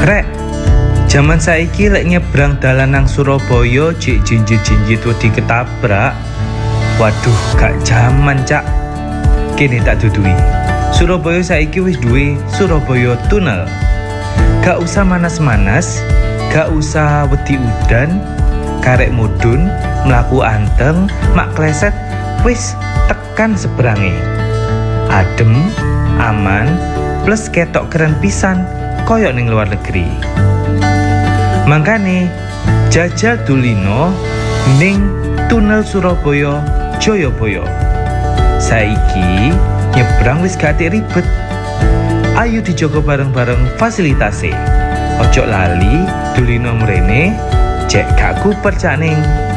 Rek, jaman saiki lek nyebrang dalan nang Surabaya jek jinjit-jinjit wedi ketabrak. Waduh, gak jaman, Cak. Kene tak dudui. Surabaya saiki wis duwe Surabaya Tunnel. Gak usah manas-manas, gak usah wedi udan, karek mudun, mlaku anteng, mak kleset, wis tekan seberange. Adem, aman, plus ketok keren pisan, koyok ning luar negeri. Mangkane jajal dulino ning Tunnel Surabaya Joyoboyo. Saiki nyebrang wis gak ribet. Ayo dijogo bareng-bareng fasilitasé. Ojo lali dulino mrene, jek gak kuper cak ning